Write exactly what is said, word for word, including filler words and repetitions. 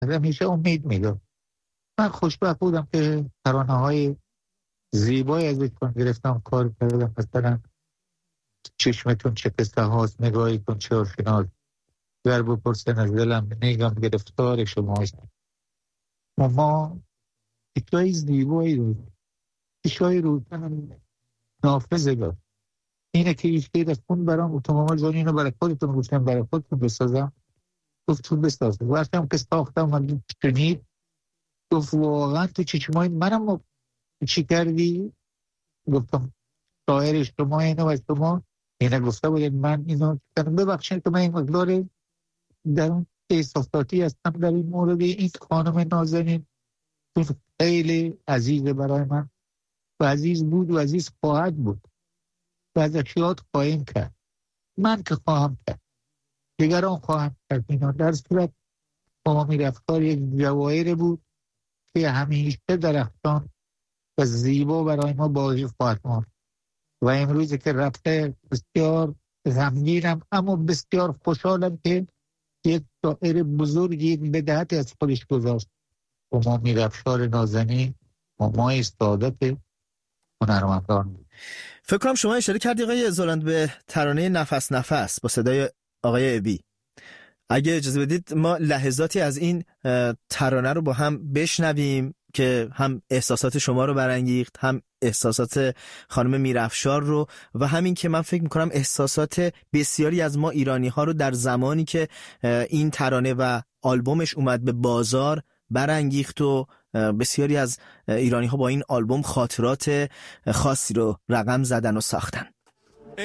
همیشه امید میداد. من خوشبخت بودم که ترانه های زیبایی ازش گرفتم، کار کردم. مثلا چشمتون چه قصه هاست، نگاهی کن چه آشناست، گر بپرسن از دلم نگم گرفتار شماست. و ما تیکای زیبایی رو تیکای رو نافذه داد. اینه که ایش که رفتون برام اتومبیل جان اینو برای خودتون گفتم، برای خودتون بسازم. گفتون بسازم. وقتی هم که ساختم و شنید گفت واقعا تو چشمای منم چی کردی؟ گفتم شاعر شما اینو و شما اینه گفته بودید من اینو ببخشید که من این مقدار در اون احساساتی هستم در این مورد. این خانم نازنین خیلی عزیزه برای من و عزیز بود و عزیز خواهد بود و ازش یاد خواهیم کرد. من که خواهم کرد، دیگران خواهم کرد. اینا در صورت قومی رفتار یک جواهر بود که همیشه درختان و زیبا برای ما باقی خواهد ماند. و امروزی که رفته بسیار غمگینم اما بسیار خوشحالم که یک شاعر بزرگی یک بدهتی از خودش گذاشت. ما میرافشار نازنین مامای سعادت هنرمندان بود. فکر کنم شما اشاره کردی آقای زولند به ترانه نفس نفس با صدای آقای ابی. اگه اجازه بدید ما لحظاتی از این ترانه رو با هم بشنویم که هم احساسات شما رو برانگیخت، هم احساسات خانم میرافشار رو، و همین که من فکر میکنم احساسات بسیاری از ما ایرانی ها رو در زمانی که این ترانه و آلبومش اومد به بازار برانگیخت و بسیاری از ایرانی ها با این آلبوم خاطرات خاصی رو رقم زدن و ساختن.